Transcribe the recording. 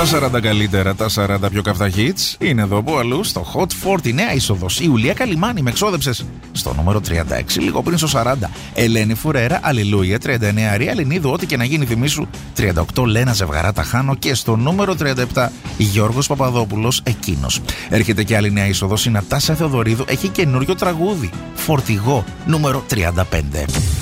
Τα 40 καλύτερα, τα 40 πιο καυτά hits είναι εδώ που αλλού στο Hot 40. Νέα είσοδος. Η Ιουλία Καλιμάνη με εξόδεψες στο νούμερο 36, λίγο πριν στο 40. Ελένη Φουρέρα, Αλληλούια. 39 Ρία Ελληνίδου, ό,τι και να γίνει θυμίσου. 38 Λένα Ζευγαράτα Χάνω. Και στο νούμερο 37 Γιώργος Παπαδόπουλος, εκείνος. Έρχεται και άλλη νέα είσοδος. Η Νατάσα Θεοδωρίδου έχει καινούριο τραγούδι. Φορτηγό, νούμερο 35.